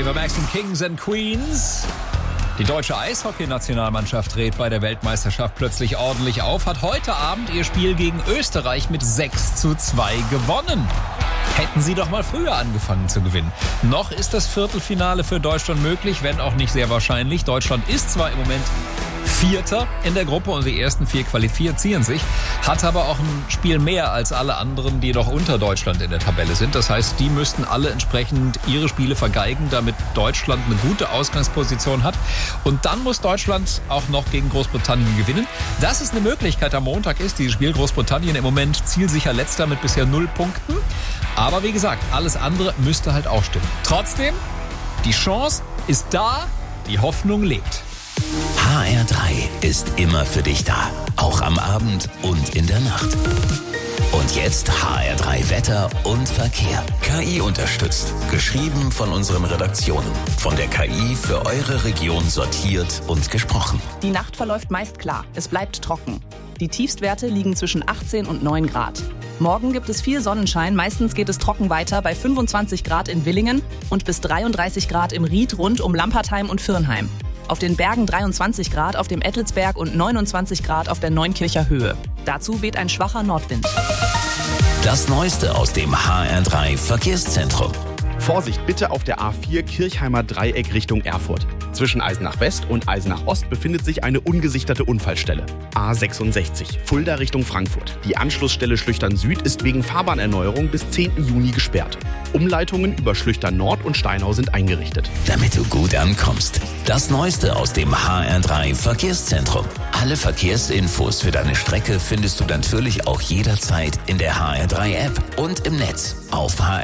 Ava Max und Kings and Queens. Die deutsche Eishockey-Nationalmannschaft dreht bei der Weltmeisterschaft plötzlich ordentlich auf, hat heute Abend ihr Spiel gegen Österreich mit 6:2 gewonnen. Hätten sie doch mal früher angefangen zu gewinnen. Noch ist das Viertelfinale für Deutschland möglich, wenn auch nicht sehr wahrscheinlich. Deutschland ist zwar im Moment Vierter in der Gruppe und die ersten 4 qualifizieren sich, hat aber auch ein Spiel mehr als alle anderen, die noch unter Deutschland in der Tabelle sind. Das heißt, die müssten alle entsprechend ihre Spiele vergeigen, damit Deutschland eine gute Ausgangsposition hat. Und dann muss Deutschland auch noch gegen Großbritannien gewinnen. Das ist eine Möglichkeit. Am Montag ist dieses Spiel. Großbritannien im Moment zielsicher Letzter mit bisher 0 Punkten. Aber wie gesagt, alles andere müsste halt auch stimmen. Trotzdem, die Chance ist da, die Hoffnung lebt. HR3 ist immer für dich da, auch am Abend und in der Nacht. Und jetzt HR3 Wetter und Verkehr. KI unterstützt. Geschrieben von unseren Redaktionen. Von der KI für eure Region sortiert und gesprochen. Die Nacht verläuft meist klar. Es bleibt trocken. Die Tiefstwerte liegen zwischen 18 und 9 Grad. Morgen gibt es viel Sonnenschein. Meistens geht es trocken weiter bei 25 Grad in Villingen und bis 33 Grad im Ried rund um Lampertheim und Virnheim. Auf den Bergen 23 Grad auf dem Ettelsberg und 29 Grad auf der Neunkircher Höhe. Dazu weht ein schwacher Nordwind. Das Neueste aus dem HR3 Verkehrszentrum. Vorsicht bitte auf der A4 Kirchheimer Dreieck Richtung Erfurt. Zwischen Eisenach West und Eisenach Ost befindet sich eine ungesichtete Unfallstelle. A66, Fulda Richtung Frankfurt. Die Anschlussstelle Schlüchtern Süd ist wegen Fahrbahnerneuerung bis 10. Juni gesperrt. Umleitungen über Schlüchtern Nord und Steinau sind eingerichtet. Damit du gut ankommst. Das Neueste aus dem HR3 Verkehrszentrum. Alle Verkehrsinfos für deine Strecke findest du natürlich auch jederzeit in der HR3 App und im Netz auf hr3